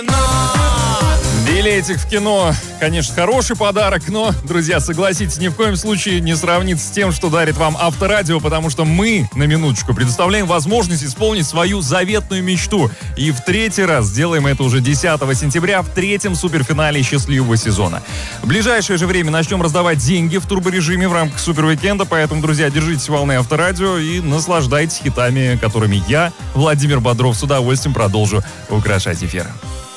Билетик в кино, конечно, хороший подарок, но, друзья, согласитесь, ни в коем случае не сравнится с тем, что дарит вам Авторадио, потому что мы, на минуточку, предоставляем возможность исполнить свою заветную мечту. И в третий раз сделаем это уже 10 сентября в третьем суперфинале счастливого сезона. В ближайшее же время начнем раздавать деньги в турборежиме в рамках суперуикенда, поэтому, друзья, держитесь волны Авторадио и наслаждайтесь хитами, которыми я, Владимир Бодров, с удовольствием продолжу украшать эфир.